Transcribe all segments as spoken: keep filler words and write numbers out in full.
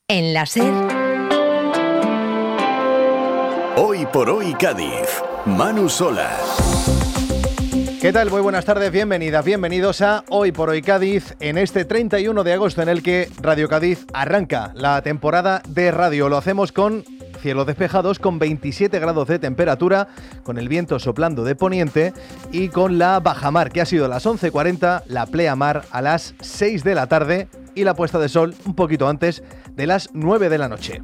En la SER. Hoy por hoy Cádiz. Manu Sola. ¿Qué tal? Muy buenas tardes, bienvenidas, bienvenidos a Hoy por Hoy Cádiz, en este treinta y uno de agosto en el que Radio Cádiz arranca la temporada de radio. Lo hacemos con cielos despejados, con veintisiete grados de temperatura, con el viento soplando de poniente y con la bajamar, que ha sido a las once cuarenta, la pleamar a las seis de la tarde y la puesta de sol un poquito antes de las nueve de la noche.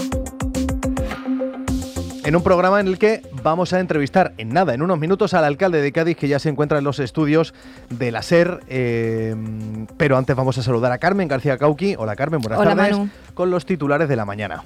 En un programa en el que vamos a entrevistar en nada, en unos minutos, al alcalde de Cádiz, que ya se encuentra en los estudios de la SER. Eh, pero antes vamos a saludar a Carmen García Cauqui. Hola Carmen, buenas Hola, tardes. Manu. Con los titulares de la mañana.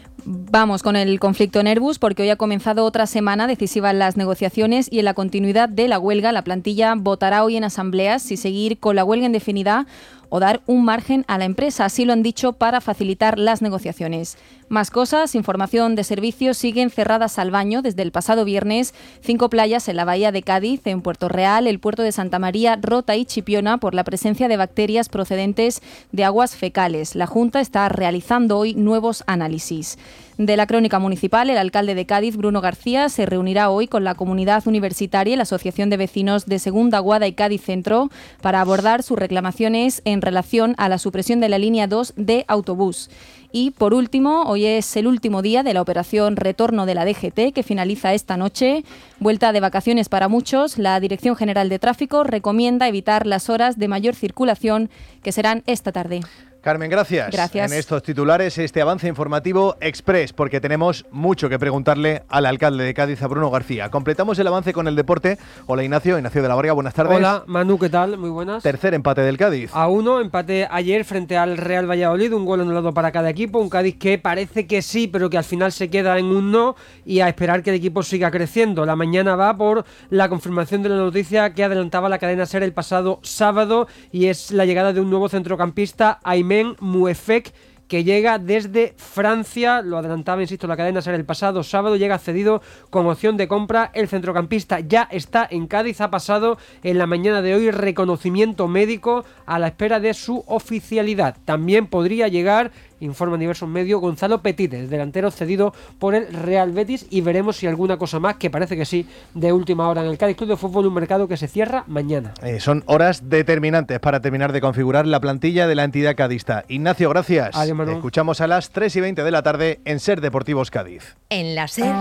Vamos con el conflicto en Airbus, porque hoy ha comenzado otra semana decisiva en las negociaciones y en la continuidad de la huelga. La plantilla votará hoy en asambleas si seguir con la huelga indefinida o dar un margen a la empresa. Así lo han dicho para facilitar las negociaciones. Más cosas, información de servicios, siguen cerradas al baño desde el pasado viernes cinco playas en la bahía de Cádiz, en Puerto Real, el puerto de Santa María, Rota y Chipiona por la presencia de bacterias procedentes de aguas fecales. La Junta está realizando hoy nuevos análisis. De la crónica municipal, el alcalde de Cádiz, Bruno García, se reunirá hoy con la comunidad universitaria y la Asociación de Vecinos de Segunda Guada y Cádiz Centro para abordar sus reclamaciones en relación a la supresión de la línea dos de autobús. Y, por último, hoy es el último día de la operación Retorno de la D G T, que finaliza esta noche. Vuelta de vacaciones para muchos. La Dirección General de Tráfico recomienda evitar las horas de mayor circulación, que serán esta tarde. Carmen, gracias. Gracias. En estos titulares, este avance informativo express, porque tenemos mucho que preguntarle al alcalde de Cádiz, a Bruno García. Completamos el avance con el deporte. Hola Ignacio, Ignacio de la Varga, buenas tardes. Hola Manu, ¿qué tal? Muy buenas. Tercer empate del Cádiz. A uno, empate ayer frente al Real Valladolid, un gol anulado para cada equipo, un Cádiz que parece que sí, pero que al final se queda en un no, y a esperar que el equipo siga creciendo. La mañana va por la confirmación de la noticia que adelantaba la cadena SER el pasado sábado, y es la llegada de un nuevo centrocampista, Aymen Mouefek, que llega desde Francia. Lo adelantaba, insisto, la cadena SER el pasado sábado. Llega cedido con opción de compra. El centrocampista ya está en Cádiz. Ha pasado en la mañana de hoy reconocimiento médico a la espera de su oficialidad. También podría llegar, informan diversos medios, Gonzalo Petite, delantero cedido por el Real Betis, y veremos si alguna cosa más, que parece que sí, de última hora en el Cádiz Club de Fútbol, un mercado que se cierra mañana. Eh, son horas determinantes para terminar de configurar la plantilla de la entidad cadista. Ignacio, gracias. Adiós, Manu. Escuchamos a las tres y veinte de la tarde en SER Deportivos Cádiz. En la SER.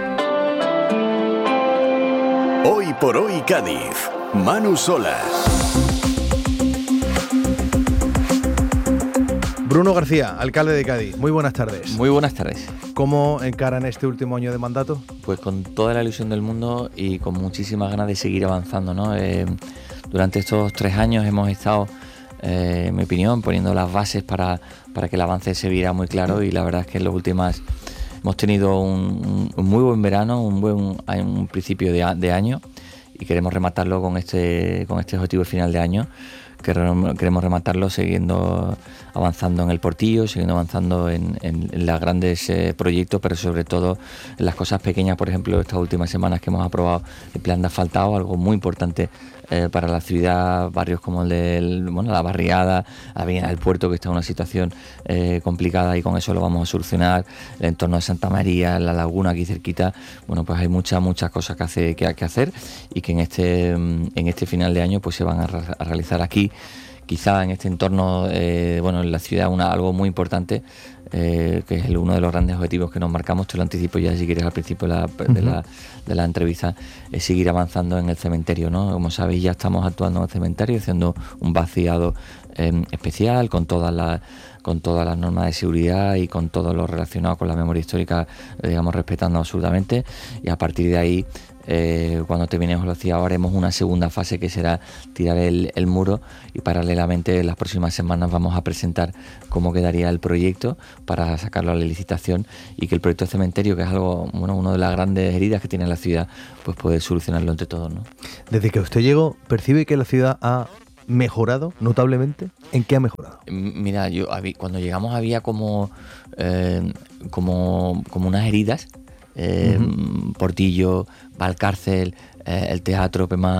Hoy por hoy Cádiz. Manu Sola. Bruno García, alcalde de Cádiz, muy buenas tardes. Muy buenas tardes. ¿Cómo encaran este último año de mandato? Pues con toda la ilusión del mundo y con muchísimas ganas de seguir avanzando, ¿no? Eh, durante estos tres años hemos estado, eh, en mi opinión, poniendo las bases para, para que el avance se viera muy claro, y la verdad es que en las últimas hemos tenido un, un muy buen verano, un buen un principio de, de año, y queremos rematarlo con este, con este objetivo final de año. Queremos rematarlo siguiendo avanzando en el Portillo, siguiendo avanzando en, en, en los grandes eh, proyectos, pero sobre todo en las cosas pequeñas. Por ejemplo, estas últimas semanas que hemos aprobado el plan de asfaltado, algo muy importante eh, para la ciudad, barrios como el de bueno, la Barriada, la Avenida del Puerto, que está en una situación eh, complicada, y con eso lo vamos a solucionar. El entorno de Santa María, la laguna aquí cerquita. Bueno, pues hay muchas, muchas cosas que, hace, que hay que hacer, y que en este, en este final de año pues se van a, a realizar aquí. Quizá en este entorno, eh, bueno, en la ciudad, una, algo muy importante, eh, que es el, uno de los grandes objetivos que nos marcamos, te lo anticipo ya si quieres al principio de la, uh-huh. de la, de la entrevista, es seguir avanzando en el cementerio, ¿no? Como sabéis, ya estamos actuando en el cementerio, haciendo un vaciado eh, especial, con todas las con todas las normas de seguridad y con todo lo relacionado con la memoria histórica, eh, digamos, respetando absolutamente, y a partir de ahí, Eh, cuando terminemos el vaciado, haremos una segunda fase, que será tirar el, el muro, y paralelamente en las próximas semanas vamos a presentar cómo quedaría el proyecto para sacarlo a la licitación, y que el proyecto de cementerio, que es algo, bueno, una de las grandes heridas que tiene la ciudad, pues poder solucionarlo entre todos, ¿no? Desde que usted llegó, ¿percibe que la ciudad ha mejorado notablemente? ¿En qué ha mejorado? Mira, yo cuando llegamos había como eh, como, como unas heridas, eh, uh-huh. Portillo, Valcárcel, eh, el Teatro Pemán,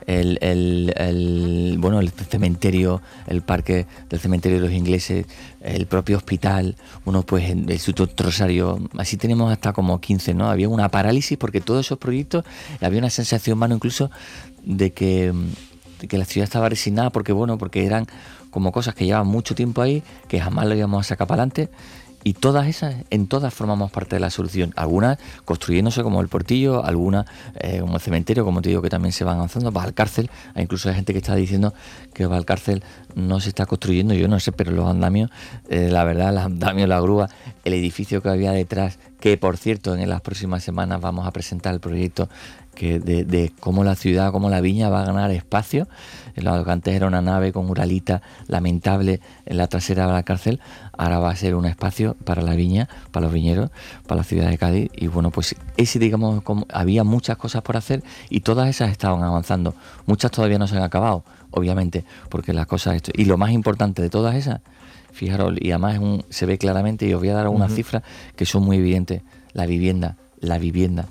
el, el, el bueno el cementerio, el parque del cementerio de los ingleses, el propio hospital, uno pues el Instituto Rosario, así tenemos hasta como quince, ¿no? Había una parálisis porque todos esos proyectos, había una sensación, mano, incluso de que, de que la ciudad estaba resignada porque bueno, porque eran como cosas que llevaban mucho tiempo ahí, que jamás lo íbamos a sacar para adelante. Y todas esas, en todas formamos parte de la solución. Algunas construyéndose como el Portillo, algunas eh, como el cementerio, como te digo, que también se van avanzando. Valcárcel, hay incluso hay gente que está diciendo que Valcárcel no se está construyendo, yo no sé, pero los andamios, eh, la verdad, los andamios, la grúa, el edificio que había detrás, que por cierto en las próximas semanas vamos a presentar el proyecto que de, de cómo la ciudad, cómo la viña va a ganar espacio. Lo que antes era una nave con uralita lamentable en la trasera de la cárcel, ahora va a ser un espacio para la viña, para los viñeros, para la ciudad de Cádiz. Y bueno, pues ese, digamos, como había muchas cosas por hacer y todas esas estaban avanzando. Muchas todavía no se han acabado, obviamente, porque las cosas... Esto, y lo más importante de todas esas, fijaros, y además es un, se ve claramente, y os voy a dar unas uh-huh. cifras que son muy evidentes. La vivienda, la vivienda.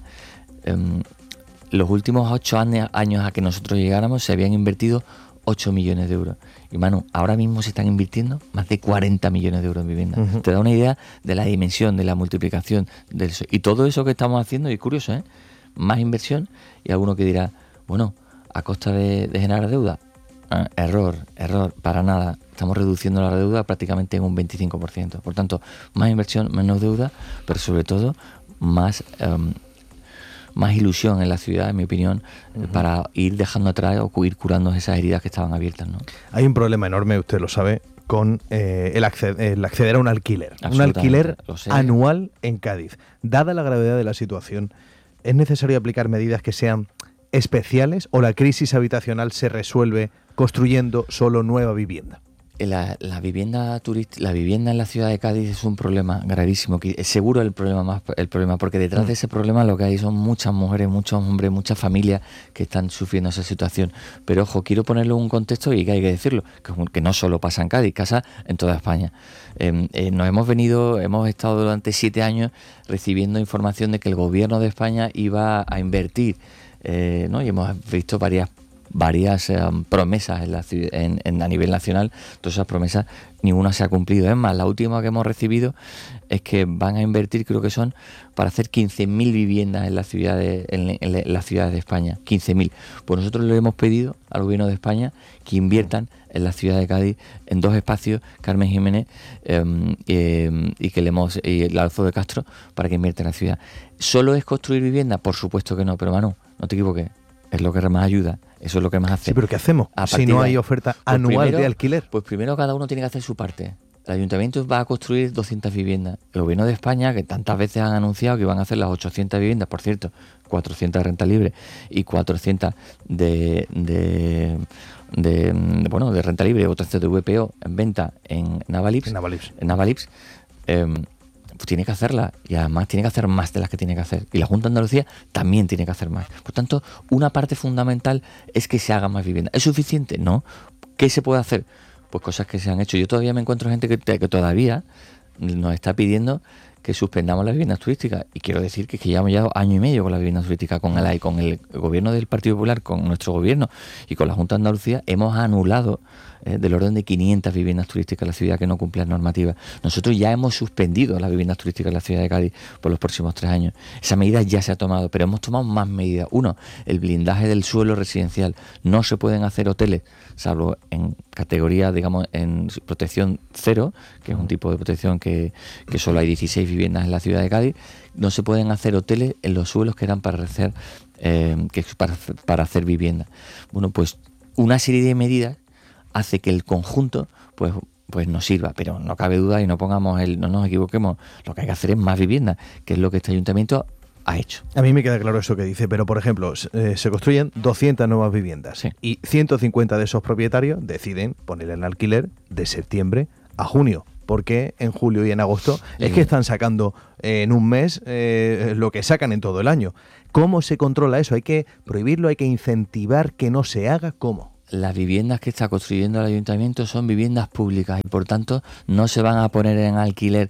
Um, Los últimos ocho años, años a que nosotros llegáramos se habían invertido ocho millones de euros. Y Manu, ahora mismo se están invirtiendo más de cuarenta millones de euros en vivienda. Uh-huh. Te da una idea de la dimensión, de la multiplicación. Del, y todo eso que estamos haciendo, y curioso, ¿eh? Más inversión, y alguno que dirá, bueno, a costa de, de generar deuda. Ah, error, error, para nada. Estamos reduciendo la deuda prácticamente en un veinticinco por ciento. Por tanto, más inversión, menos deuda, pero sobre todo más... Um, más ilusión en la ciudad, en mi opinión, uh-huh. para ir dejando atrás o ir curando esas heridas que estaban abiertas, ¿no? Hay un problema enorme, usted lo sabe, con eh, el, acceder, el acceder a un alquiler. Un alquiler anual en Cádiz. Dada la gravedad de la situación, ¿es necesario aplicar medidas que sean especiales o la crisis habitacional se resuelve construyendo solo nueva vivienda? La, la vivienda turist, la vivienda en la ciudad de Cádiz es un problema gravísimo, que es seguro el problema más el problema, porque detrás mm. de ese problema lo que hay son muchas mujeres, muchos hombres, muchas familias que están sufriendo esa situación. Pero ojo, quiero ponerlo en un contexto y que hay que decirlo, que, que no solo pasa en Cádiz, pasa en toda España. Eh, eh, nos hemos venido, hemos estado durante siete años recibiendo información de que el gobierno de España iba a invertir, eh, ¿no? Y hemos visto varias varias eh, promesas en la, en, en, a nivel nacional. Todas esas promesas, ninguna se ha cumplido. Es más, la última que hemos recibido es que van a invertir, creo que son, para hacer quince mil viviendas en, la ciudad de, en, en, en las ciudades de España. quince mil. Pues nosotros le hemos pedido al gobierno de España que inviertan en la ciudad de Cádiz en dos espacios, Carmen Jiménez eh, eh, y que le hemos y el Alzo de Castro, para que inviertan en la ciudad. ¿Solo es construir vivienda? Por supuesto que no, pero Manu, no te equivoques. Es lo que más ayuda, eso es lo que más hace. Sí, pero ¿qué hacemos si no hay oferta pues anual primero, de alquiler? Pues primero cada uno tiene que hacer su parte. El ayuntamiento va a construir doscientas viviendas. El gobierno de España, que tantas veces han anunciado que iban a hacer las ochocientas viviendas, por cierto, cuatrocientas de renta libre y cuatrocientas de, de, de, de bueno de renta libre, otras de V P O en venta en Navalips. En Navalips. En Navalips eh, pues tiene que hacerla, y además tiene que hacer más de las que tiene que hacer, y la Junta de Andalucía también tiene que hacer más. Por tanto, una parte fundamental es que se haga más vivienda. ¿Es suficiente? No. ¿Qué se puede hacer? Pues cosas que se han hecho. Yo todavía me encuentro gente que, que todavía nos está pidiendo que suspendamos las viviendas turísticas, y quiero decir que, que llevamos ya año y medio con las viviendas turísticas, con el, con el gobierno del Partido Popular, con nuestro gobierno y con la Junta de Andalucía hemos anulado eh, del orden de quinientas viviendas turísticas en la ciudad que no cumplen normativas. Nosotros ya hemos suspendido las viviendas turísticas en la ciudad de Cádiz por los próximos tres años. Esa medida ya se ha tomado, pero hemos tomado más medidas. Uno, el blindaje del suelo residencial. No se pueden hacer hoteles, salvo en categoría, digamos, en protección cero, que es un tipo de protección que, que solo hay dieciséis viviendas en la ciudad de Cádiz. No se pueden hacer hoteles en los suelos que eran para hacer, eh, que para, para hacer vivienda. Bueno, pues una serie de medidas hace que el conjunto pues pues nos sirva, pero no cabe duda y no pongamos el, no nos equivoquemos, lo que hay que hacer es más vivienda, que es lo que este ayuntamiento ha hecho. A mí me queda claro eso que dice, pero por ejemplo, eh, se construyen doscientas nuevas viviendas, sí, y ciento cincuenta de esos propietarios deciden poner en alquiler de septiembre a junio, porque en julio y en agosto sí, es que están sacando eh, en un mes eh, lo que sacan en todo el año. ¿Cómo se controla eso? ¿Hay que prohibirlo? ¿Hay que incentivar que no se haga? ¿Cómo? Las viviendas que está construyendo el ayuntamiento son viviendas públicas y por tanto no se van a poner en alquiler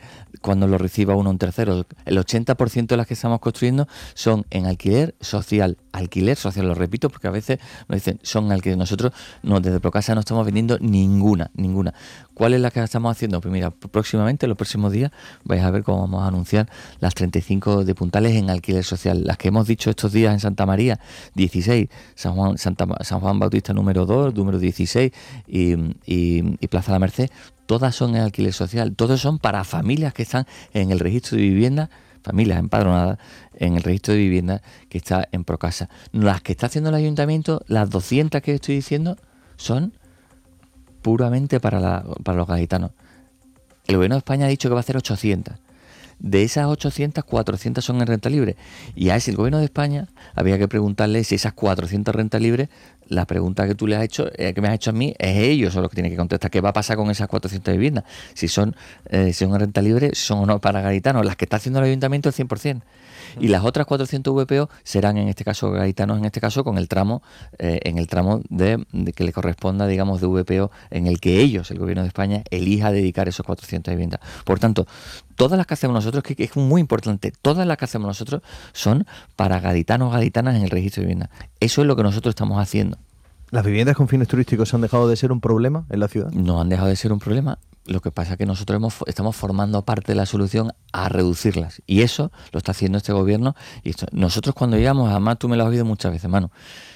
cuando lo reciba uno un tercero. El ochenta por ciento de las que estamos construyendo son en alquiler social. Alquiler social, lo repito, porque a veces nos dicen, son alquiler. Nosotros no, desde Procasa no estamos vendiendo ninguna, ninguna. ¿Cuál es la que estamos haciendo? Pues mira, próximamente, los próximos días, vais a ver cómo vamos a anunciar las treinta y cinco de Puntales en alquiler social. Las que hemos dicho estos días en Santa María, dieciséis, San Juan, Santa, San Juan Bautista número dos, número dieciséis y, y, y Plaza de la Merced, todas son en alquiler social. Todos son para familias que están en el registro de vivienda, familias empadronadas en el registro de vivienda que está en Procasa. Las que está haciendo el ayuntamiento, las doscientas que estoy diciendo, son puramente para, la, para los gaditanos. El gobierno de España ha dicho que va a hacer ochocientas. De esas ochocientas, cuatrocientas son en renta libre. Y a ese el gobierno de España había que preguntarle si esas cuatrocientas rentas libres, la pregunta que tú le has hecho, eh, que me has hecho a mí, es ellos son los que tienen que contestar. ¿Qué va a pasar con esas cuatrocientas viviendas? Si son, eh, si son en renta libre, son o no para gaditanos. Las que está haciendo el ayuntamiento el cien por ciento. Y las otras cuatrocientas V P O serán en este caso gaditanos, en este caso con el tramo, eh, en el tramo de, de que le corresponda, digamos, de V P O en el que ellos, el gobierno de España, elija dedicar esos cuatrocientas viviendas. Por tanto, todas las que hacemos nosotros, que, que es muy importante, todas las que hacemos nosotros son para gaditanos o gaditanas en el registro de vivienda. Eso es lo que nosotros estamos haciendo. ¿Las viviendas con fines turísticos han dejado de ser un problema en la ciudad? No han dejado de ser un problema. Lo que pasa es que nosotros hemos, estamos formando parte de la solución a reducirlas. Y eso lo está haciendo este gobierno. Y esto, nosotros cuando llegamos, además tú me lo has oído muchas veces, Manu,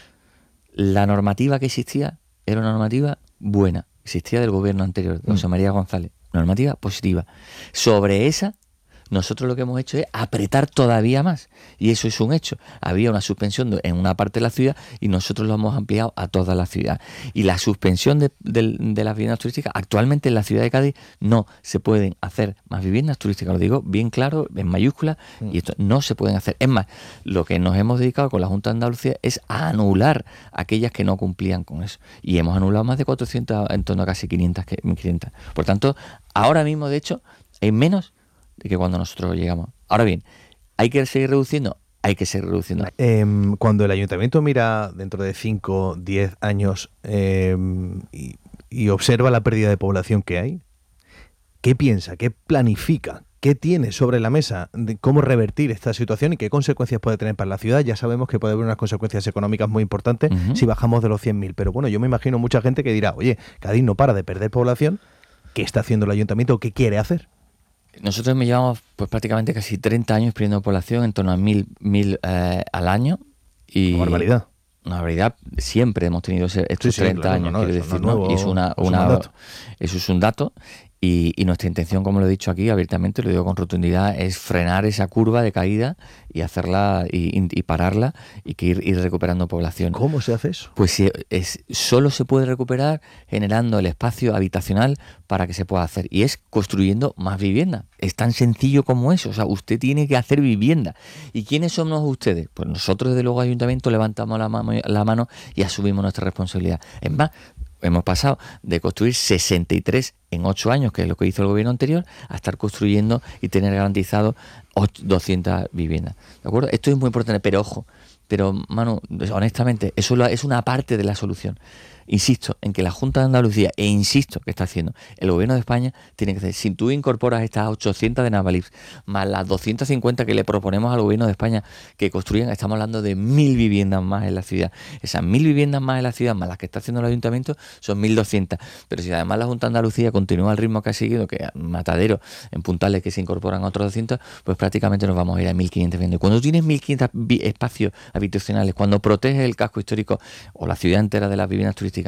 la normativa que existía era una normativa buena. Existía del gobierno anterior, de José María González. Normativa positiva. Sobre esa, nosotros lo que hemos hecho es apretar todavía más. Y eso es un hecho. Había una suspensión de, en una parte de la ciudad y nosotros lo hemos ampliado a toda la ciudad. Y la suspensión de, de, de las viviendas turísticas, actualmente en la ciudad de Cádiz no se pueden hacer más viviendas turísticas. Lo digo bien claro, en mayúsculas, mm. y esto no se pueden hacer. Es más, lo que nos hemos dedicado con la Junta de Andalucía es a anular aquellas que no cumplían con eso. Y hemos anulado más de cuatrocientas, en torno a casi quinientas. quinientas. Por tanto, ahora mismo, de hecho, hay menos de que cuando nosotros llegamos. Ahora bien, ¿hay que seguir reduciendo? Hay que seguir reduciendo. Eh, cuando el ayuntamiento mira dentro de cinco, diez años eh, y, y observa la pérdida de población que hay, ¿qué piensa? ¿Qué planifica? ¿Qué tiene sobre la mesa de cómo revertir esta situación y qué consecuencias puede tener para la ciudad? Ya sabemos que puede haber unas consecuencias económicas muy importantes uh-huh. si bajamos de los cien mil. Pero bueno, yo me imagino mucha gente que dirá, oye, Cádiz no para de perder población. ¿Qué está haciendo el ayuntamiento? ¿Qué quiere hacer? Nosotros me llevamos pues prácticamente casi treinta años perdiendo población, en torno a mil, mil eh, al año. Y una barbaridad. Una barbaridad. Siempre hemos tenido estos sí, sí, treinta claro, años, no, no, quiero decir, ¿no? Y es una, una, es un eso es un dato. Y, y nuestra intención, como lo he dicho aquí abiertamente, lo digo con rotundidad, es frenar esa curva de caída y hacerla y, y pararla y que ir, ir recuperando población. ¿Cómo se hace eso? Pues es, solo se puede recuperar generando el espacio habitacional para que se pueda hacer, y es construyendo más vivienda. Es tan sencillo como eso. O sea, usted tiene que hacer vivienda. ¿Y quiénes somos ustedes? Pues nosotros, desde luego, ayuntamiento, levantamos la mano, la mano y asumimos nuestra responsabilidad. Es más, hemos pasado de construir sesenta y tres en ocho años, que es lo que hizo el gobierno anterior, a estar construyendo y tener garantizado doscientas viviendas. ¿De acuerdo? Esto es muy importante, pero ojo, pero Manu, honestamente, eso es una parte de la solución. Insisto en que la Junta de Andalucía, e insisto que está haciendo el gobierno de España, tiene que hacer, si tú incorporas estas ochocientas de Navalips más las doscientas cincuenta que le proponemos al gobierno de España que construyan, estamos hablando de mil viviendas más en la ciudad. Esas mil viviendas más en la ciudad, más las que está haciendo el ayuntamiento, son mil doscientas. Pero si además la Junta de Andalucía continúa el ritmo que ha seguido, que Matadero, en Puntales, que se incorporan otros doscientos, pues prácticamente nos vamos a ir a mil quinientas viviendas. Cuando tienes mil quinientos espacios habitacionales, cuando proteges el casco histórico o la ciudad entera de las viviendas turísticas,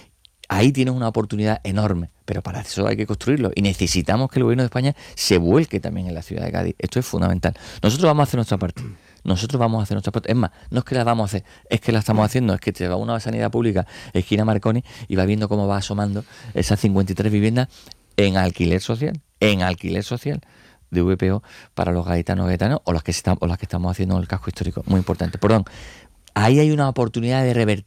ahí tienes una oportunidad enorme, pero para eso hay que construirlo y necesitamos que el gobierno de España se vuelque también en la ciudad de Cádiz. Esto es fundamental. Nosotros vamos a hacer nuestra parte. Nosotros vamos a hacer nuestra parte. Es más, no es que la vamos a hacer, es que la estamos haciendo. Es que te va una sanidad pública, esquina Marconi, y va viendo cómo va asomando esas cincuenta y tres viviendas en alquiler social, en alquiler social de V P O para los gaditanos gaditanos o las que están, o las que estamos haciendo en el casco histórico. Muy importante. Perdón. Ahí hay una oportunidad de revertirlo.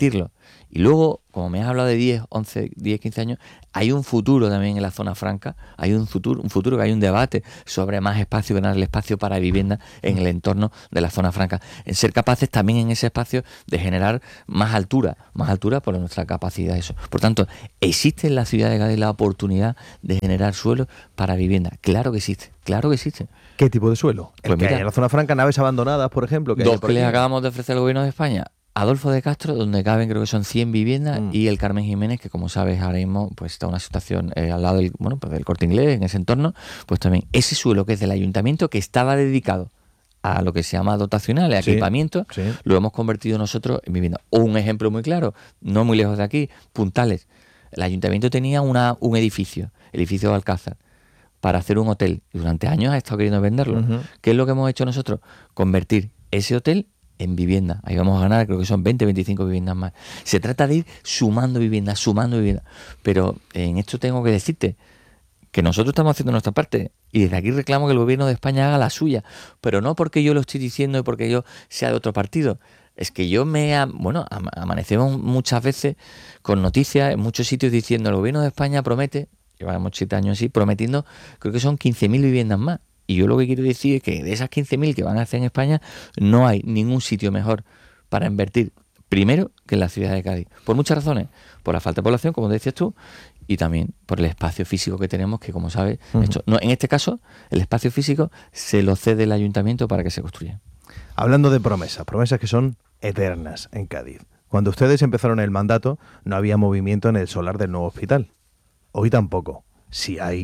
Y luego, como me has hablado de diez, once, diez, quince años, hay un futuro también en la zona franca, hay un futuro, un futuro que hay un debate sobre más espacio, ganar el espacio para vivienda en el entorno de la zona franca, en ser capaces también en ese espacio de generar más altura, más altura por nuestra capacidad eso. Por tanto, ¿existe en la ciudad de Cádiz la oportunidad de generar suelo para vivienda? Claro que existe, claro que existe. ¿Qué tipo de suelo? Pues El que mira, hay en la zona franca, naves abandonadas, por ejemplo. Que dos hay por que les aquí. acabamos de ofrecer al gobierno de España. Adolfo de Castro, donde caben creo que son cien viviendas, mm. y el Carmen Jiménez, que como sabes ahora mismo pues está en una situación eh, al lado del, bueno, pues del Corte Inglés, en ese entorno, pues también ese suelo que es del ayuntamiento, que estaba dedicado a lo que se llama dotacional, sí, equipamiento, sí. lo hemos convertido nosotros en vivienda. O un ejemplo muy claro, no muy lejos de aquí, Puntales. El ayuntamiento tenía una, un edificio, el edificio de Alcázar, para hacer un hotel, y durante años ha estado queriendo venderlo. Uh-huh. ¿Qué es lo que hemos hecho nosotros? Convertir ese hotel en vivienda. Ahí vamos a ganar, creo que son veinte, veinticinco viviendas más. Se trata de ir sumando viviendas, sumando viviendas. Pero en esto tengo que decirte que nosotros estamos haciendo nuestra parte, y desde aquí reclamo que el gobierno de España haga la suya, pero no porque yo lo estoy diciendo y porque yo sea de otro partido. Es que yo me, bueno, amanecemos muchas veces con noticias en muchos sitios diciendo el gobierno de España promete, llevamos siete años así, prometiendo, creo que son quince mil viviendas más. Y yo lo que quiero decir es que de esas quince mil que van a hacer en España, no hay ningún sitio mejor para invertir, primero, que en la ciudad de Cádiz. Por muchas razones. Por la falta de población, como decías tú, y también por el espacio físico que tenemos, que como sabes, uh-huh. esto, no, en este caso, el espacio físico se lo cede el ayuntamiento para que se construya. Hablando de promesas, promesas que son eternas en Cádiz. Cuando ustedes empezaron el mandato, no había movimiento en el solar del nuevo hospital. Hoy tampoco. Si hay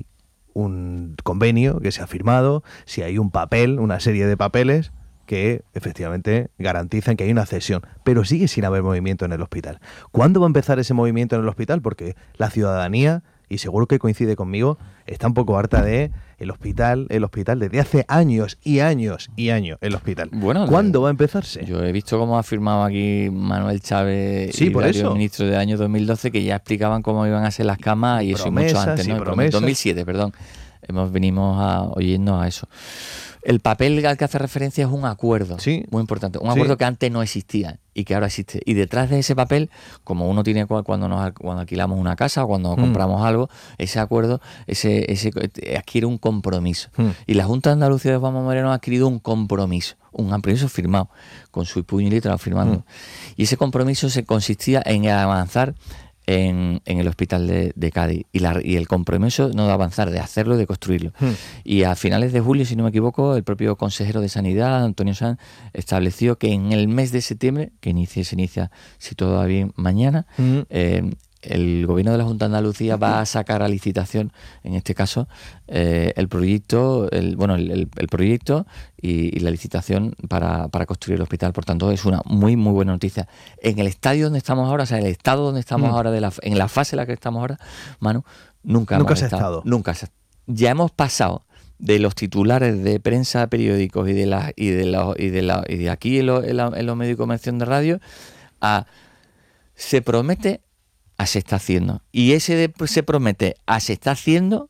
un convenio que se ha firmado, si hay un papel, una serie de papeles que efectivamente garantizan que hay una cesión, pero sigue sin haber movimiento en el hospital. ¿Cuándo va a empezar ese movimiento en el hospital? Porque la ciudadanía, y seguro que coincide conmigo, está un poco harta de el hospital, el hospital desde hace años y años y años el hospital. Bueno, ¿cuándo va a empezarse? Yo he visto cómo ha firmado aquí Manuel Chávez, sí, y por varios eso. ministros del año dos mil doce, que ya explicaban cómo iban a ser las camas, y, y eso promesas, mucho antes, ¿no? Promesas. dos mil siete, perdón. Hemos venimos a, oyendo a eso. El papel al que hace referencia es un acuerdo, sí. muy importante, un acuerdo sí. que antes no existía y que ahora existe. Y detrás de ese papel, como uno tiene cuando nos cuando alquilamos una casa o cuando mm. compramos algo, ese acuerdo ese, ese adquiere un compromiso. Mm. Y la Junta de Andalucía de Juan Moreno ha adquirido un compromiso, un compromiso firmado, con su puño y letra firmando. Mm. Y ese compromiso se consistía en avanzar En, en el hospital de, de Cádiz, y, la, y el compromiso no de avanzar, de hacerlo, de construirlo. Hmm. Y a finales de julio, si no me equivoco, el propio consejero de Sanidad, Antonio Sanz, estableció que en el mes de septiembre, que inicie, se inicia, si todo va bien, mañana, hmm. eh, el gobierno de la Junta de Andalucía va a sacar a licitación, en este caso, eh, el proyecto, el, bueno, el, el, el proyecto y, y la licitación para, para construir el hospital. Por tanto, es una muy, muy buena noticia. En el estadio donde estamos ahora, o sea, el estado donde estamos mm. ahora, de la, en la fase en la que estamos ahora, Manu, nunca, nunca hemos se estado, ha estado. Nunca se, ya hemos pasado de los titulares de prensa, periódicos y de la, y de la, y de la, y de aquí en, lo, en, la, en los medios de comunicación de radio a se promete a se está haciendo. Y ese de se promete a se está haciendo,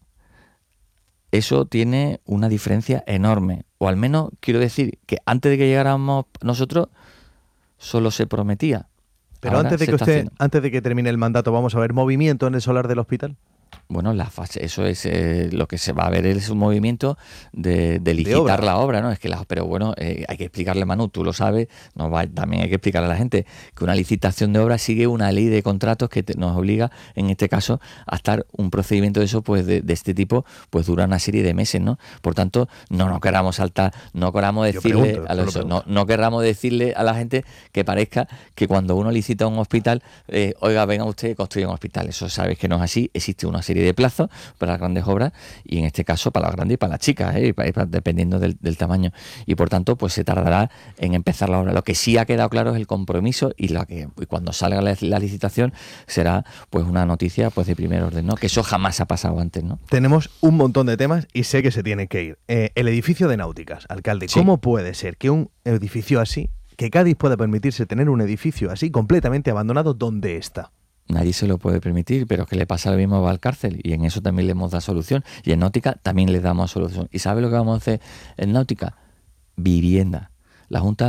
eso tiene una diferencia enorme. O al menos quiero decir que antes de que llegáramos nosotros, solo se prometía. Pero Ahora antes de que usted, haciendo. antes de que termine el mandato, ¿vamos a ver movimiento en el solar del hospital? Bueno, la fase, eso es eh, lo que se va a ver, es un movimiento de, de licitar de obra. la obra, ¿no? Es que la, pero bueno, eh, hay que explicarle, Manu, tú lo sabes, no va, también hay que explicarle a la gente que una licitación de obra sigue una ley de contratos que te, nos obliga, en este caso, a estar un procedimiento de eso, pues de, de este tipo, pues dura una serie de meses, ¿no? Por tanto, no nos queramos saltar, no queramos decirle pregunto, a los, no, no queramos decirle a la gente que parezca que cuando uno licita un hospital, eh, oiga, venga usted y construya un hospital. Eso sabes que no es así, existe una serie de plazos para las grandes obras, y en este caso para las grandes y para las chicas, ¿eh? para, para, dependiendo del, del tamaño, y por tanto pues se tardará en empezar la obra. Lo que sí ha quedado claro es el compromiso, y la que y cuando salga la, la licitación será pues una noticia pues de primer orden, ¿no? Que eso jamás ha pasado antes, ¿no? Tenemos un montón de temas y sé que se tienen que ir. Eh, el edificio de Náuticas, alcalde, ¿cómo sí. puede ser que un edificio así, que Cádiz pueda permitirse tener un edificio así completamente abandonado donde está? Nadie se lo puede permitir, pero que le pasa lo mismo a Valcárcel, y en eso también le hemos dado solución, y en Náutica también les damos solución. ¿Y sabe lo que vamos a hacer en Náutica? Vivienda. La Junta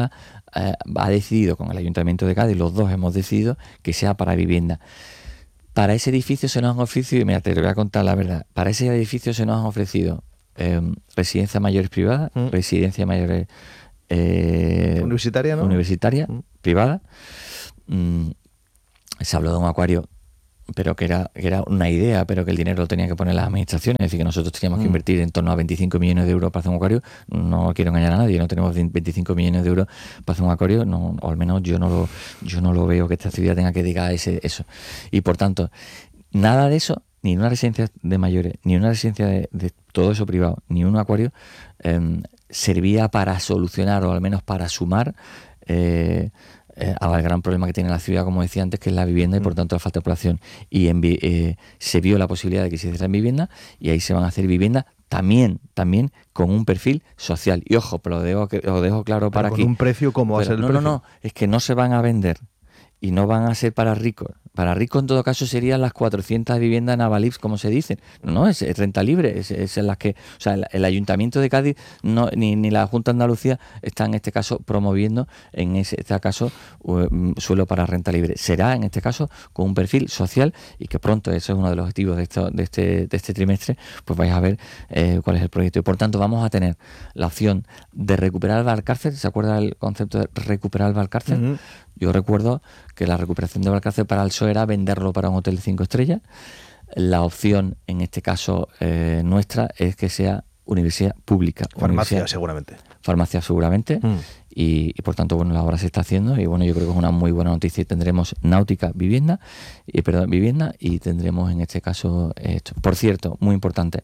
eh, ha decidido con el Ayuntamiento de Cádiz, los dos hemos decidido que sea para vivienda. Para ese edificio se nos han ofrecido, y mira, te voy a contar la verdad, para ese edificio se nos han ofrecido eh, residencias mayores privadas, mm. residencias mayores eh, universitaria, ¿no? Universitaria, mm. privada. Mm, se habló de un acuario, pero que era, que era una idea, pero que el dinero lo tenían que poner las administraciones, es decir, que nosotros teníamos mm. que invertir en torno a veinticinco millones de euros para hacer un acuario. No quiero engañar a nadie, no tenemos veinticinco millones de euros para hacer un acuario, no, o al menos yo no lo, yo no lo veo que esta ciudad tenga que dedicar a ese, eso. Y por tanto, nada de eso, ni una residencia de mayores, ni una residencia de, de todo eso privado, ni un acuario, eh, servía para solucionar, o al menos para sumar, eh, Eh, al gran problema que tiene la ciudad, como decía antes, que es la vivienda y por tanto la falta de población. Y en, eh, se vio la posibilidad de que se hicieran viviendas, y ahí se van a hacer viviendas también, también con un perfil social. Y ojo, pero lo dejo, lo dejo claro para con aquí. ¿Con un precio como va a ser el no, precio? No, no, es que no se van a vender y no van a ser para ricos. Para ricos, en todo caso, serían las cuatrocientas viviendas Navalif, como se dicen. No, es, es renta libre, es, es en las que, o sea, el, el Ayuntamiento de Cádiz no, ni, ni la Junta de Andalucía está en este caso promoviendo en ese, este caso um, suelo para renta libre. Será en este caso con un perfil social, y que pronto, eso es uno de los objetivos de, esto, de, este, de este trimestre, pues vais a ver eh, cuál es el proyecto. Y por tanto vamos a tener la opción de recuperar el Valcárcel. ¿Se acuerda el concepto de recuperar el Valcárcel? Uh-huh. Yo recuerdo que la recuperación de Valcárcel para el P S O E era venderlo para un hotel de cinco estrellas. La opción, en este caso eh, nuestra, es que sea universidad pública. Farmacia, universidad, seguramente. Farmacia, seguramente. Mm. Y, y por tanto, bueno, la obra se está haciendo, y bueno, yo creo que es una muy buena noticia. Y tendremos náutica, vivienda, y, perdón, vivienda, y tendremos en este caso esto. Por cierto, muy importante,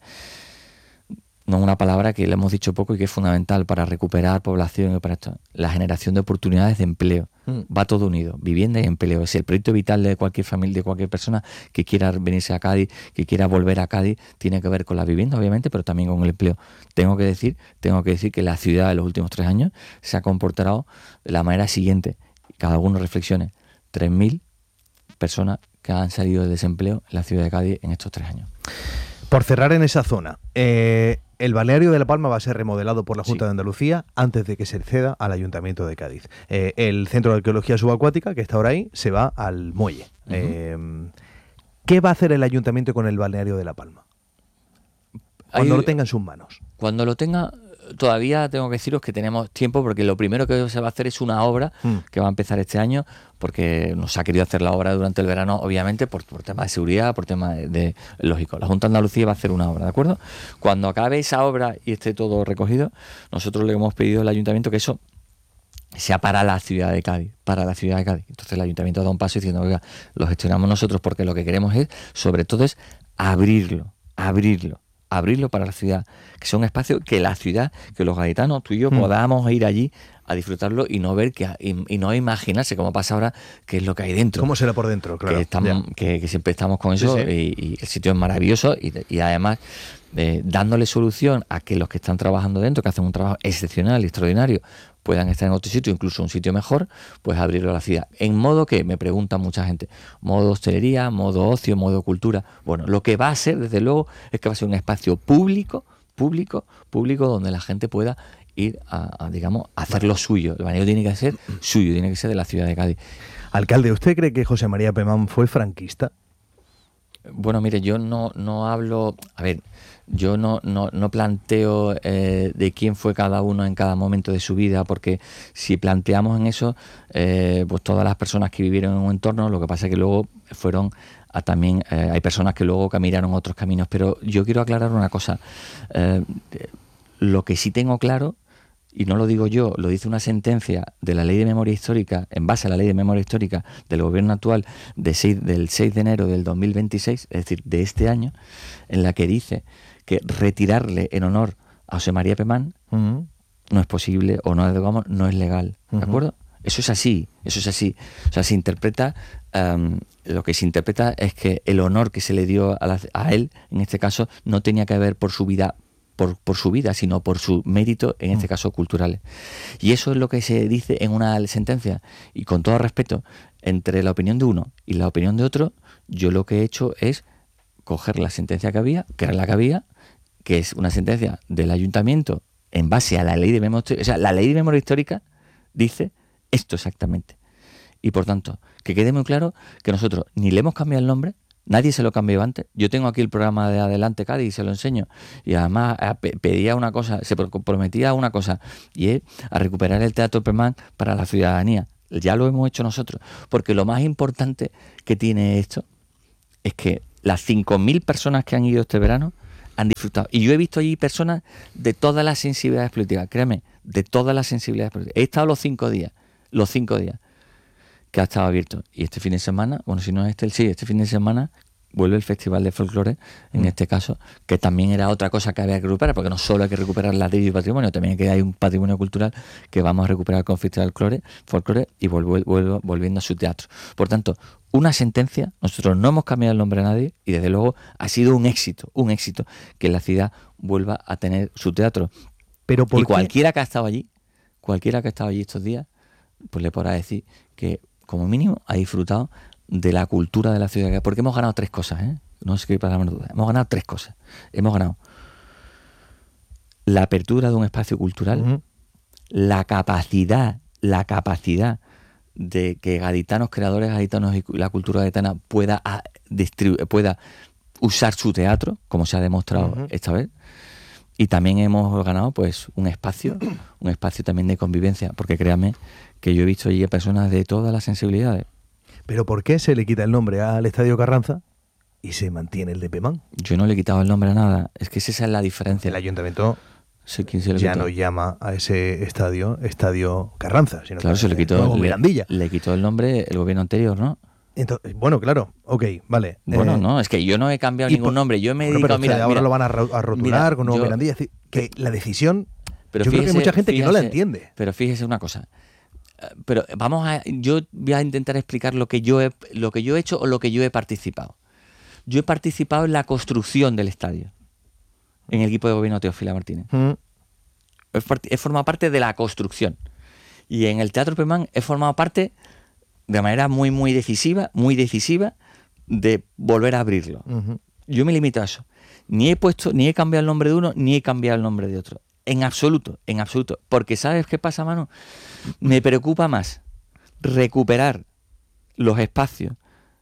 no una palabra que le hemos dicho poco y que es fundamental para recuperar población y para esto: la generación de oportunidades de empleo. Mm. Va todo unido, vivienda y empleo. Es el proyecto vital de cualquier familia, de cualquier persona que quiera venirse a Cádiz, que quiera volver a Cádiz. Tiene que ver con la vivienda, obviamente, pero también con el empleo. Tengo que decir, tengo que decir que la ciudad en los últimos tres años se ha comportado de la manera siguiente. Cada uno reflexione: tres mil personas que han salido del desempleo en la ciudad de Cádiz en estos tres años. Por cerrar en esa zona, eh, el balneario de La Palma va a ser remodelado por la Junta sí. de Andalucía antes de que se ceda al Ayuntamiento de Cádiz. Eh, el Centro de Arqueología Subacuática, que está ahora ahí, se va al muelle. Uh-huh. eh, ¿Qué va a hacer el Ayuntamiento con el balneario de La Palma? Cuando Ahí, lo tenga en sus manos. Cuando lo tenga... Todavía tengo que deciros que tenemos tiempo, porque lo primero que se va a hacer es una obra mm. que va a empezar este año, porque nos ha querido hacer la obra durante el verano, obviamente, por, por temas de seguridad, por temas de, de lógico. La Junta de Andalucía va a hacer una obra, ¿de acuerdo? Cuando acabe esa obra y esté todo recogido, nosotros le hemos pedido al Ayuntamiento que eso sea para la ciudad de Cádiz, para la ciudad de Cádiz. Entonces el Ayuntamiento da un paso diciendo: oiga, lo gestionamos nosotros, porque lo que queremos es, sobre todo, es abrirlo, abrirlo. abrirlo para la ciudad, que sea un espacio que la ciudad, que los gaditanos, tú y yo, mm. podamos ir allí a disfrutarlo y no ver que y, y no imaginarse, como pasa ahora, qué es lo que hay dentro. ¿Cómo será por dentro? Claro. Que, estamos, que, que siempre estamos con eso, sí, sí. Y, y el sitio es maravilloso, y, y además eh, dándole solución a que los que están trabajando dentro, que hacen un trabajo excepcional y extraordinario, puedan estar en otro sitio, incluso un sitio mejor, pues abrirlo a la ciudad. En modo que, me pregunta mucha gente, modo hostelería, modo ocio, modo cultura. Bueno, lo que va a ser, desde luego, es que va a ser un espacio público, público, público, donde la gente pueda ir a, a digamos, a hacer lo suyo. El balneario tiene que ser suyo, tiene que ser de la ciudad de Cádiz. Alcalde, ¿usted cree que José María Pemán fue franquista? Bueno, mire, yo no, no hablo... A ver... Yo no, no, no planteo eh, de quién fue cada uno en cada momento de su vida, porque si planteamos en eso, eh, pues todas las personas que vivieron en un entorno, lo que pasa es que luego fueron a también, eh, hay personas que luego caminaron otros caminos. Pero yo quiero aclarar una cosa, eh, lo que sí tengo claro, y no lo digo yo, lo dice una sentencia de la Ley de Memoria Histórica, en base a la Ley de Memoria Histórica del gobierno actual de seis, del seis de enero del dos mil veintiséis, es decir, de este año, en la que dice que retirarle en honor a José María Pemán uh-huh. no es posible, o no, digamos, no es legal, ¿de uh-huh. acuerdo? Eso es así, eso es así. O sea, se interpreta, um, lo que se interpreta es que el honor que se le dio a, la, a él, en este caso, no tenía que ver por su vida, por, por su vida, sino por su mérito, en este caso, culturales. Y eso es lo que se dice en una sentencia. Y con todo respeto, entre la opinión de uno y la opinión de otro, yo lo que he hecho es coger la sentencia que había, que era la que había, que es una sentencia del ayuntamiento en base a la ley de memoria histórica. O sea, la ley de memoria histórica dice esto exactamente. Y por tanto, que quede muy claro que nosotros ni le hemos cambiado el nombre, nadie se lo cambió antes. Yo tengo aquí el programa de Adelante Cádiz y se lo enseño. Y además pedía una cosa, se comprometía a una cosa, y es a recuperar el Teatro Permán para la ciudadanía. Ya lo hemos hecho nosotros. Porque lo más importante que tiene esto es que las cinco mil personas que han ido este verano han disfrutado. Y yo he visto allí personas de todas las sensibilidades políticas, créeme, de todas las sensibilidades políticas. He estado los cinco días, los cinco días que ha estado abierto. Y este fin de semana, bueno, si no es este, sí, este fin de semana vuelve el Festival de Folclore, en mm. este caso, que también era otra cosa que había que recuperar, porque no solo hay que recuperar ladrillo y patrimonio, también hay un patrimonio cultural que vamos a recuperar con Festival Folclore, Folclore y vuelvo, vuelvo, volviendo a su teatro. Por tanto, una sentencia, nosotros no hemos cambiado el nombre a nadie y desde luego ha sido un éxito, un éxito que la ciudad vuelva a tener su teatro. Pero ¿por y qué? Cualquiera que ha estado allí, cualquiera que ha estado allí estos días, pues le podrá decir que como mínimo ha disfrutado de la cultura de la ciudad, porque hemos ganado tres cosas, ¿eh? No sé qué para la duda. Hemos ganado tres cosas. Hemos ganado la apertura de un espacio cultural, uh-huh. la capacidad, la capacidad de que gaditanos, creadores gaditanos y la cultura gaditana pueda, a, distribu- pueda usar su teatro, como se ha demostrado uh-huh. esta vez. Y también hemos ganado pues un espacio, un espacio también de convivencia, porque créanme que yo he visto allí a personas de todas las sensibilidades. ¿Pero por qué se le quita el nombre al Estadio Carranza y se mantiene el de Pemán? Yo no le he quitado el nombre a nada, es que esa es la diferencia. El ayuntamiento sí, ¿quién se le ya quitó? no llama a ese estadio Estadio Carranza, sino claro, que se le quitó, Mirandilla. Le, le quitó el nombre el gobierno anterior, ¿no? Entonces, bueno, claro, ok, vale. Bueno, eh, no, es que yo no he cambiado ningún por, nombre, yo me he bueno, dedicado, pero mira, ahora mira, lo van a, a rotular mira, con Nuevo yo, Mirandilla, es decir, que la decisión, pero yo fíjese, creo que hay mucha gente fíjese, que no la entiende. Pero fíjese una cosa, pero vamos a, yo voy a intentar explicar lo que yo he, lo que yo he hecho o lo que yo he participado. Yo he participado en la construcción del estadio, en el equipo de gobierno de Teófila Martínez. Mm. He, he formado parte de la construcción. Y en el Teatro Permán he formado parte de manera muy, muy decisiva, muy decisiva, de volver a abrirlo. Uh-huh. Yo me limito a eso. Ni he puesto, ni he cambiado el nombre de uno, ni he cambiado el nombre de otro. En absoluto, en absoluto. Porque ¿sabes qué pasa, Manu? Me preocupa más recuperar los espacios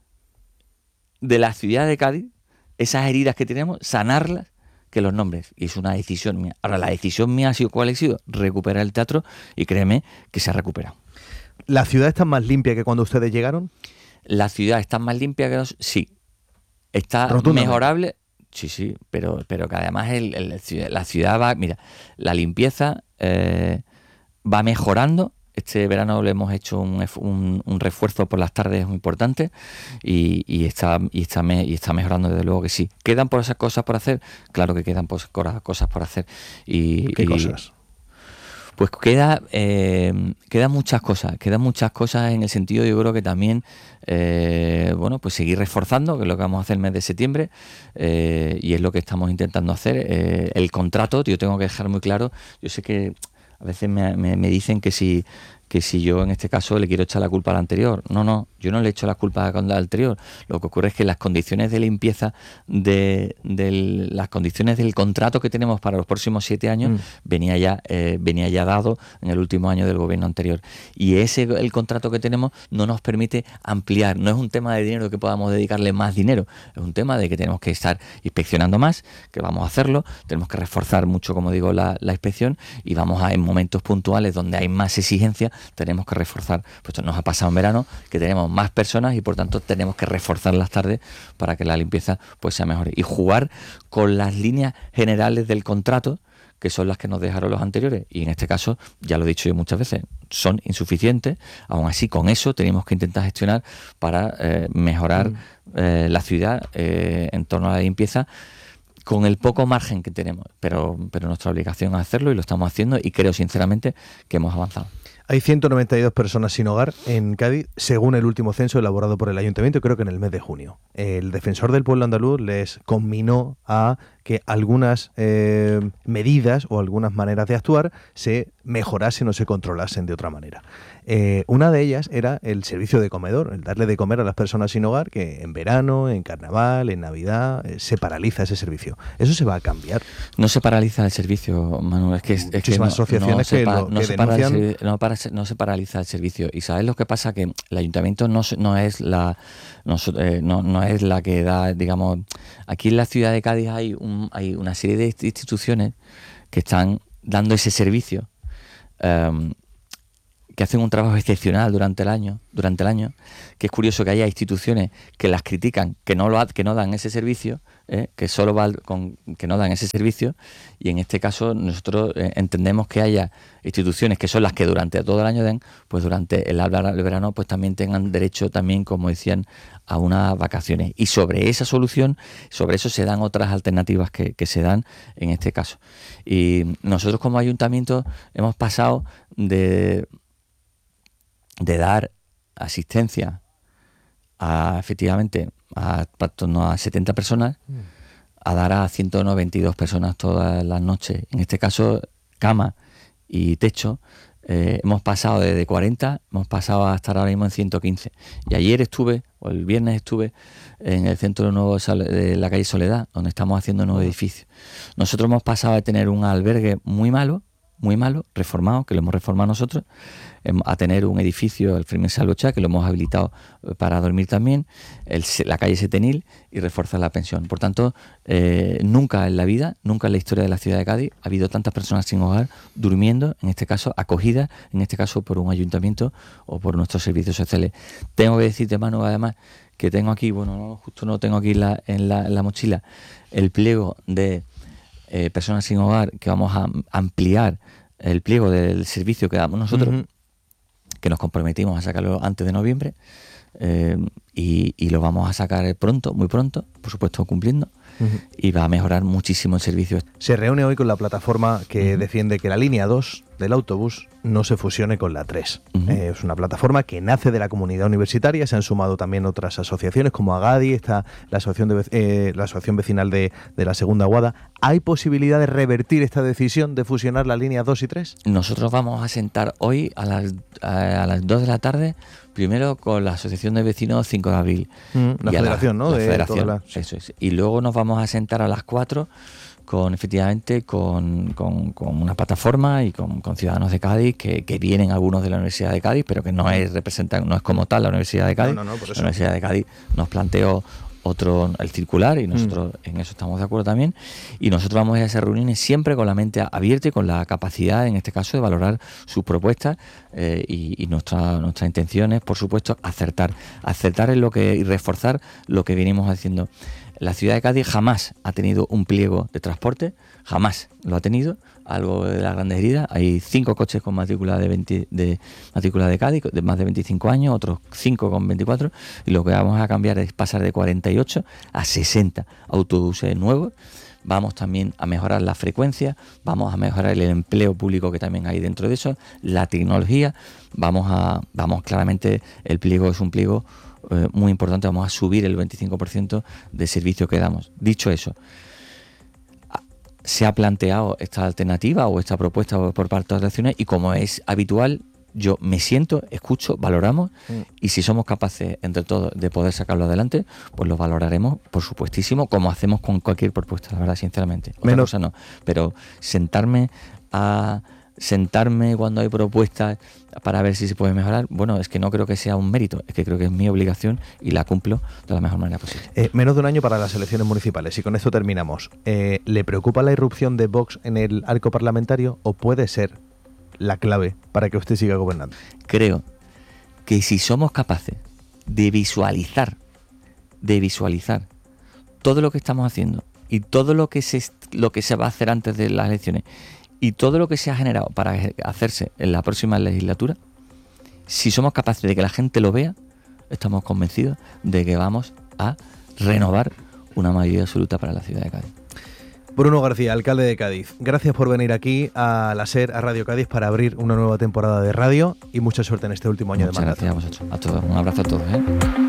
de la ciudad de Cádiz, esas heridas que tenemos, sanarlas, que los nombres. Y es una decisión mía. Ahora, la decisión mía ha sido, ¿cuál ha sido? Recuperar el teatro, y créeme que se ha recuperado. ¿La ciudad está más limpia que cuando ustedes llegaron? La ciudad está más limpia que los... Sí. Está mejorable... Sí, sí, pero, pero que además el, el, la ciudad va... Mira, la limpieza eh, va mejorando. Este verano le hemos hecho un, un, un refuerzo por las tardes muy importante y, y, está, y, está me, y está mejorando, desde luego que sí. ¿Quedan por esas cosas por hacer? Claro que quedan por cosas por hacer. Y, ¿Qué y, cosas? Pues queda, eh, quedan muchas cosas, quedan muchas cosas en el sentido, yo creo que también, eh, bueno, pues seguir reforzando, que es lo que vamos a hacer el mes de septiembre, eh, y es lo que estamos intentando hacer. Eh, el contrato, yo tengo que dejar muy claro, yo sé que a veces me, me, me dicen que si, que si yo en este caso le quiero echar la culpa al anterior. No, no, yo no le echo la culpa al anterior. Lo que ocurre es que las condiciones de limpieza, de, de las condiciones del contrato que tenemos para los próximos siete años, mm. venía ya eh, venía ya dado en el último año del gobierno anterior. Y ese el contrato que tenemos no nos permite ampliar. No es un tema de dinero que podamos dedicarle más dinero. Es un tema de que tenemos que estar inspeccionando más, que vamos a hacerlo. Tenemos que reforzar mucho, como digo, la, la inspección, y vamos a, en momentos puntuales donde hay más exigencia, tenemos que reforzar. Pues esto nos ha pasado en verano, que tenemos más personas y por tanto tenemos que reforzar las tardes para que la limpieza pues sea mejor. Y jugar con las líneas generales del contrato, que son las que nos dejaron los anteriores. Y en este caso, ya lo he dicho yo muchas veces, son insuficientes. Aún así, con eso tenemos que intentar gestionar para eh, mejorar mm. eh, la ciudad eh, en torno a la limpieza, con el poco margen que tenemos. Pero, pero nuestra obligación es hacerlo y lo estamos haciendo, y creo sinceramente que hemos avanzado. Hay ciento noventa y dos personas sin hogar en Cádiz, según el último censo elaborado por el Ayuntamiento, creo que en el mes de junio. El defensor del pueblo andaluz les conminó a que algunas eh, medidas o algunas maneras de actuar se mejorasen o se controlasen de otra manera. Eh, una de ellas era el servicio de comedor, el darle de comer a las personas sin hogar, que en verano, en carnaval, en Navidad, eh, se paraliza ese servicio. ¿Eso se va a cambiar? No se paraliza el servicio, Manuel. Es que, es que no, asociaciones no que, pa, lo, no que se denuncian... para el, no para para, no se paraliza el servicio. Y ¿sabes lo que pasa? Que el ayuntamiento no, no es la no, eh, no, no es la que da, digamos, aquí en la ciudad de Cádiz hay, un, hay una serie de instituciones que están dando ese servicio, um, que hacen un trabajo excepcional durante el año, durante el año, que es curioso que haya instituciones que las critican, que no lo que no dan ese servicio, eh, que solo va con que no dan ese servicio, y en este caso nosotros eh, entendemos que haya instituciones que son las que durante todo el año den, pues durante el, el verano pues también tengan derecho también, como decían, a unas vacaciones. Y sobre esa solución, sobre eso se dan otras alternativas que, que se dan en este caso. Y nosotros como ayuntamiento hemos pasado de de dar asistencia a, efectivamente, a, a setenta personas, a dar a ciento noventa y dos personas todas las noches. En este caso, cama y techo. Eh, hemos pasado desde cuarenta, hemos pasado a estar ahora mismo en ciento quince. Y ayer estuve, o el viernes estuve, en el centro nuevo de la calle Soledad, donde estamos haciendo un nuevo edificio. Nosotros hemos pasado de tener un albergue muy malo, muy malo, reformado, que lo hemos reformado nosotros, a tener un edificio, el Firmin Salvochá, que lo hemos habilitado para dormir también, el, la calle Setenil, y reforzar la pensión. Por tanto, eh, nunca en la vida, nunca en la historia de la ciudad de Cádiz ha habido tantas personas sin hogar durmiendo, en este caso acogidas, en este caso por un ayuntamiento o por nuestros servicios sociales. Tengo que decirte, Manu, además, que tengo aquí, bueno, no, justo no tengo aquí la, en, la, en la mochila, el pliego de eh, personas sin hogar, que vamos a ampliar el pliego del servicio que damos nosotros, uh-huh. que nos comprometimos a sacarlo antes de noviembre, eh, y, y lo vamos a sacar pronto, muy pronto, por supuesto cumpliendo, uh-huh. y va a mejorar muchísimo el servicio. Se reúne hoy con la plataforma que uh-huh. defiende que la línea dos del autobús no se fusione con la tres. Uh-huh. Eh, es una plataforma que nace de la comunidad universitaria, se han sumado también otras asociaciones como Agadi, está la asociación, de, eh, la asociación vecinal de, de la Segunda Guada. ¿Hay posibilidad de revertir esta decisión de fusionar las líneas dos y tres? Nosotros vamos a sentar hoy a las, a, a las dos de la tarde, primero con la Asociación de Vecinos cinco de abril. Mm, la federación, la, ¿no? La de federación, la... eso es. Y luego nos vamos a sentar a las cuatro con, efectivamente, con, con, con una plataforma y con, con ciudadanos de Cádiz, que, que vienen algunos de la Universidad de Cádiz, pero que no es representan, no es como tal la Universidad de Cádiz. No, no, no, por eso. La Universidad de Cádiz nos planteó otro, el circular, y nosotros mm. en eso estamos de acuerdo también, y nosotros vamos a esas reuniones siempre con la mente abierta y con la capacidad, en este caso, de valorar sus propuestas, eh, y, y nuestra, nuestras intenciones, por supuesto, acertar, acertar en lo que y reforzar lo que venimos haciendo. La ciudad de Cádiz jamás ha tenido un pliego de transporte, jamás lo ha tenido, algo de las grandes heridas. Hay cinco coches con matrícula de, veinte, de matrícula de Cádiz, de más de veinticinco años, otros cinco con veinticuatro, y lo que vamos a cambiar es pasar de cuarenta y ocho a sesenta autobuses nuevos. Vamos también a mejorar la frecuencia, vamos a mejorar el empleo público que también hay dentro de eso, la tecnología, vamos a, vamos claramente, el pliego es un pliego eh, muy importante, vamos a subir el veinticinco por ciento de servicio que damos. Dicho eso, se ha planteado esta alternativa o esta propuesta por parte de las acciones, y como es habitual, yo me siento, escucho, valoramos, mm. y si somos capaces entre todos de poder sacarlo adelante, pues lo valoraremos, por supuestísimo, como hacemos con cualquier propuesta, la verdad, sinceramente. Otra Menos... cosa no, pero sentarme a sentarme cuando hay propuestas para ver si se puede mejorar, bueno, es que no creo que sea un mérito, es que creo que es mi obligación y la cumplo de la mejor manera posible. Eh, menos de un año para las elecciones municipales, y con esto terminamos. Eh, ¿Le preocupa la irrupción de Vox en el arco parlamentario, o puede ser la clave para que usted siga gobernando? Creo que si somos capaces de visualizar, de visualizar todo lo que estamos haciendo y todo lo que se, lo que se va a hacer antes de las elecciones y todo lo que se ha generado para hacerse en la próxima legislatura, si somos capaces de que la gente lo vea, estamos convencidos de que vamos a renovar una mayoría absoluta para la ciudad de Cádiz. Bruno García, alcalde de Cádiz, gracias por venir aquí a la SER, a Radio Cádiz, para abrir una nueva temporada de radio, y mucha suerte en este último año Muchas de mandato. Gracias a vosotros, a todos. Un abrazo a todos, ¿eh?